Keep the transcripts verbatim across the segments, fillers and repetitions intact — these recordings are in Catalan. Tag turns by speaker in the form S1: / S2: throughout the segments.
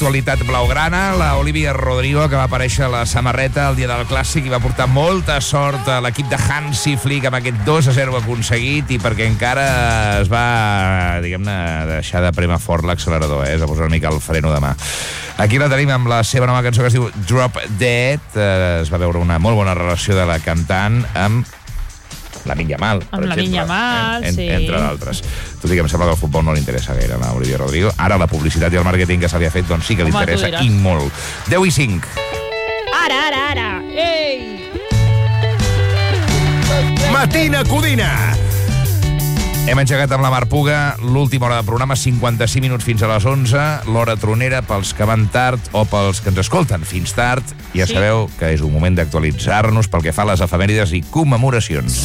S1: actualitat blaugrana, la Olivia Rodrigo, que va aparèixer a la samarreta el dia del Clàssic i va portar molta sort a l'equip de Hansi Flick amb aquest dos a zero aconseguit, i perquè encara es va, diguem-ne, deixar de prémer fort l'accelerador, eh? Es va posar una mica el freno de mà. Aquí la tenim amb la seva nova cançó que es diu Drop Dead. Eh, es va veure una molt bona relació de la cantant amb Lamine Yamal, per
S2: amb
S1: exemple.
S2: Lamine Yamal,
S1: en,
S2: sí.
S1: Entre d'altres. Tot i que em sembla que el futbol no li interessa gaire a Olivia Rodrigo. Ara la publicitat i el màrqueting que se li ha fet, doncs sí que li
S2: Home,
S1: interessa,
S2: tu diràs.
S1: i molt. deu i cinc.
S2: Ara, ara, ara. Ei!
S3: Matina Codina.
S1: Hem engegat amb la Mar Puga l'última hora de programa, cinquanta-cinc minuts fins a les onze, l'hora tronera pels que van tard o pels que ens escolten fins tard. Ja
S2: Sí.
S1: sabeu que és un moment d'actualitzar-nos pel que fa a les efemèrides i commemoracions.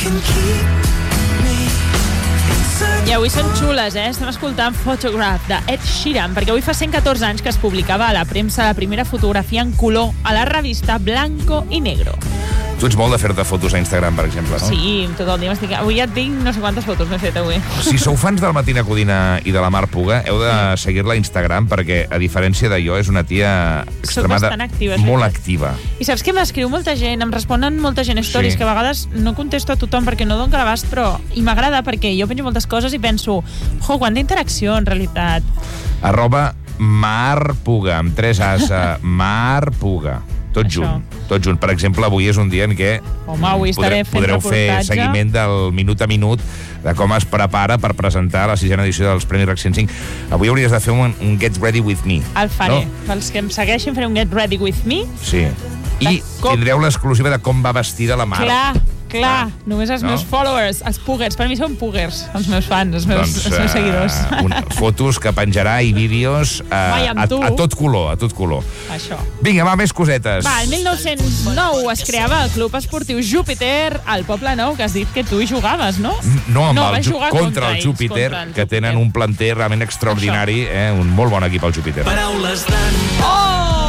S2: I avui són xules, eh? Estem escoltant Photograph de Ed Sheeran, perquè avui fa cent catorze anys que es publicava a la premsa la primera fotografia en color a la revista Blanco i Negro.
S1: Tu ets molt de fer-te fotos a Instagram, per exemple, no?
S2: Sí, tot el dia m'estic... Avui ja et dic no sé quantes fotos m'he fet avui.
S1: Si sou fans del Matina Codina i de la Mar Puga, heu de seguir-la a Instagram, perquè, a diferència de jo, és una tia extremada,
S2: bastant activa, és
S1: molt
S2: veritat.
S1: activa.
S2: I saps què m'escriu molta gent? Em responen molta gent stories,
S1: Sí.
S2: que a vegades no contesto a tothom perquè no dono l'abast, però... I m'agrada perquè jo penjo moltes coses i penso, jo, quanta interacció, en realitat.
S1: Arroba Mar Puga, amb tres As, a Mar Puga. Tot
S2: Això.
S1: junt, tot junt. Per exemple, avui és un dia en què
S2: Home, avui estaré fent
S1: podreu fer
S2: reportatge.
S1: seguiment del minut a minut de com es prepara per presentar la sisena edició dels Premis RAC cent cinc. Avui hauries de fer un, un Get Ready With Me.
S2: El faré.
S1: No?
S2: Pels que em segueixin faré un Get Ready With Me.
S1: Sí. I
S2: com-
S1: tindreu l'exclusiva de com va vestida la Mar.
S2: Clar, clar. Només els
S1: No?
S2: meus followers, els puggers. Per mi són puggers, els meus fans, els meus,
S1: Doncs,
S2: els meus seguidors.
S1: uh, un, fotos que penjarà i vídeos uh,
S2: Vai amb
S1: a,
S2: tu.
S1: a tot color, a tot color.
S2: Això.
S1: Vinga, va, més cosetes.
S2: Va, el mil nou-cents nou es creava el Club Esportiu Júpiter al Poble Nou, que has dit que tu hi jugaves, no?
S1: No, amb
S2: No,
S1: el,
S2: vas
S1: Ju-
S2: jugar
S1: contra,
S2: contra
S1: el
S2: ells,
S1: Júpiter,
S2: contra el
S1: que
S2: Júpiter.
S1: tenen un planter realment extraordinari, eh? Un molt bon equip, el Júpiter.
S3: Paraules d'en...
S2: Oh!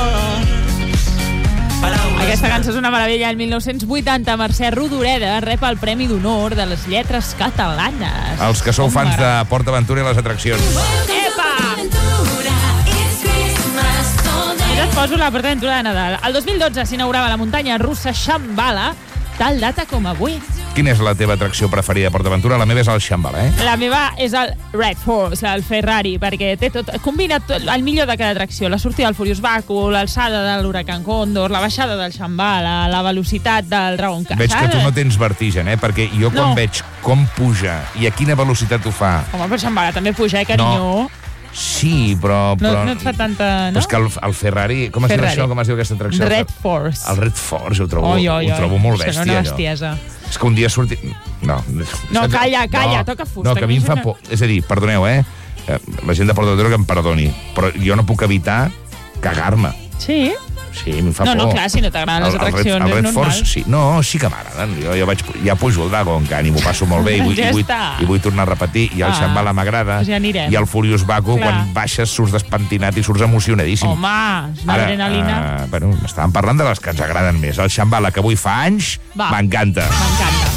S3: Paraules
S2: Aquesta cançó és una meravella. El mil nou-cents vuitanta, Mercè Rodoreda rep el Premi d'Honor de les Lletres Catalanes.
S1: Els que sou
S2: Com
S1: fans de
S2: m'agrada.
S1: Port Aventura i les atraccions.
S2: Epa! Ara et poso la PortAventura de Nadal. El dos mil dotze s'inaugurava la muntanya russa Shambhala, tal data com avui.
S1: Quina és la teva atracció preferida de Port Aventura? La meva és el Shambhala, eh?
S2: La meva és el Red Force, el Ferrari, perquè té tot, combina tot, el millor de cada atracció. La sortida del Furious Baku, l'alçada de l'Huracan Condor, la baixada del Shambhala, la velocitat del Dragon Khan.
S1: Veig que tu no tens vertigen, eh? Perquè jo quan
S2: No.
S1: veig com puja i a quina velocitat ho fa...
S2: Home, però Shambhala també puja, eh, carinyo?
S1: Sí, però...
S2: No,
S1: però...
S2: no et fa tanta...
S1: Però
S2: No?
S1: és que el, el Ferrari... Com es diu
S2: Ferrari.
S1: això? Com es diu aquesta atracció?
S2: Red Force.
S1: El Red Force, ho trobo,
S2: Oi, oi,
S1: ho
S2: oi.
S1: trobo molt
S2: Serà
S1: bèstia,
S2: una
S1: allò.
S2: bestiesa.
S1: És que un dia sortit... No.
S2: No, calla, calla, toca fusta,
S1: No, que a mi em
S2: que
S1: fa
S2: no-
S1: por. És a dir, perdoneu, eh? Eh, La gent de Port Aventura que em perdoni, però jo no puc evitar cagar-me.
S2: Sí?
S1: Sí, a mi em fa
S2: No,
S1: por.
S2: no, clar, si no t'agraden les
S1: El- el Red-
S2: atraccions,
S1: el
S2: és
S1: Red
S2: normal.
S1: Force, sí. No, sí que m'agraden. Jo, jo vaig, ja pujo el Dragon Khan i m'ho passo molt bé i vull,
S2: Ja
S1: i vull,
S2: està.
S1: i vull tornar a repetir. I el
S2: Ah,
S1: Shambhala m'agrada.
S2: doncs ja anirem.
S1: I el Furious Baku,
S2: Clar.
S1: quan baixes, surts despentinat i surts emocionadíssim.
S2: Home, és una adrenalina.
S1: eh, bueno, estàvem parlant de les que ens agraden més. El Shambhala, que avui fa anys,
S2: Va.
S1: m'encanta.
S2: M'encanta.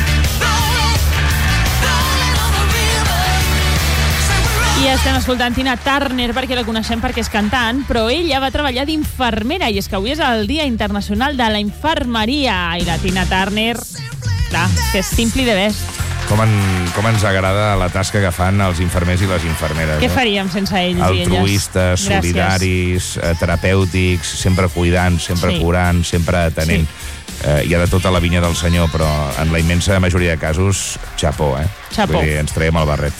S2: I estem escoltant Tina Turner perquè la coneixem perquè és cantant, però ella va treballar d'infermera i és que avui és el Dia Internacional de la Infermeria i la Tina Turner, clar, que és simply the best.
S1: Com, en, com ens agrada la tasca que fan els infermers i les infermeres.
S2: Què
S1: no?
S2: faríem sense ells i elles?
S1: Altruistes,
S2: Gràcies.
S1: solidaris, eh, terapèutics, sempre cuidant, sempre
S2: Sí.
S1: curant, sempre atenent. Eh, hi ha de tota la vinya del senyor, però en la immensa majoria de casos, xapó, eh?
S2: Xapó.
S1: Vull dir, ens traiem el barret.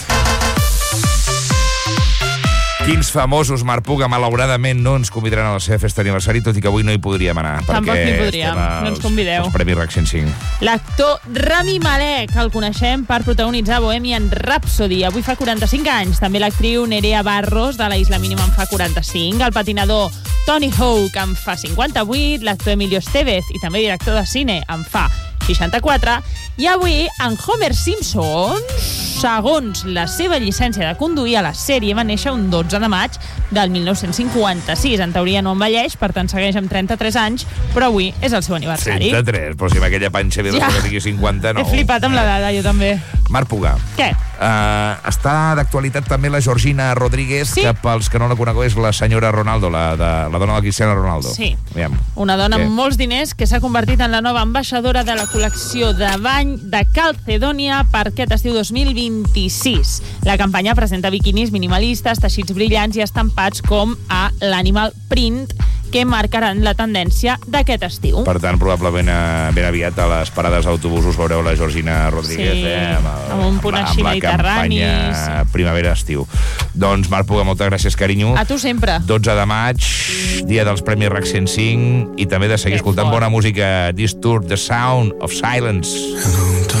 S1: Quins famosos, Mar Puga, malauradament no ens convidaran a la seva festa d'aniversari, tot i que avui no hi podríem anar.
S2: Tampoc
S1: perquè
S2: hi podríem,
S1: estem als-
S2: no ens convideu.
S1: als Premis RAC cent cinc.
S2: L'actor Rami Malek, el coneixem per protagonitzar Bohemian Rhapsody. Avui fa quaranta-cinc anys. També l'actriu Nerea Barros, de la Isla Mínima, en fa quaranta-cinc. El patinador Tony Hawk en fa cinquanta-vuit. L'actor Emilio Estevez, i també director de cine, en fa seixanta-quatre. I avui, en Homer Simpson, segons la seva llicència de conduir a la sèrie, va néixer un dotze de maig del mil nou-cents cinquanta-sis. En teoria no envelleix, per tant segueix amb trenta-tres anys, però avui és el seu aniversari.
S1: trenta-tres, però si amb aquella panxa ve
S2: Ja.
S1: que tingui cinquanta-nou.
S2: He flipat amb la dada, jo també.
S1: Mar Puga,
S2: Què?
S1: Uh, està d'actualitat també la Georgina Rodríguez,
S2: sí?
S1: que pels que no la conegueu és la senyora Ronaldo, la, de, la dona de Cristiano Ronaldo.
S2: Sí,
S1: Aviam.
S2: Una dona
S1: Què?
S2: amb molts diners que s'ha convertit en la nova ambaixadora de la col·lecció de bany de Calcedonia per aquest estiu dos mil vint-i-sis. La campanya presenta biquinis minimalistes, teixits brillants i estampats com a l'animal print, que marcaran la tendència d'aquest estiu.
S1: Per tant, probablement eh, ben aviat a les parades d'autobusos veureu la Georgina Rodríguez,
S2: Sí,
S1: eh, amb, el,
S2: amb un punt així
S1: amb la
S2: mediterrani,
S1: campanya
S2: sí.
S1: primavera-estiu. Doncs, Marc Puga, moltes gràcies, carinyo.
S2: A tu sempre.
S1: dotze de maig, dia dels Premis RAC cent cinc, i també de seguir
S2: Que
S1: escoltant
S2: fort.
S1: bona música. This Tour, The Sound of Silence.